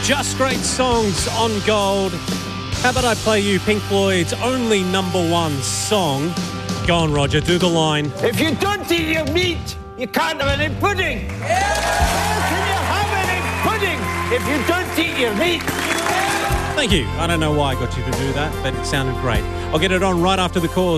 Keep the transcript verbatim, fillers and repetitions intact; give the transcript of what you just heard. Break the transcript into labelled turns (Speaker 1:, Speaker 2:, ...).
Speaker 1: Just great songs on Gold. How about I play you Pink Floyd's only number one song? Go on, Roger, do the line.
Speaker 2: If you don't eat your meat, you can't have any pudding. How can you have any pudding if you don't eat your meat?
Speaker 1: Thank you. I don't know why I got you to do that, but it sounded great. I'll get it on right after the cause.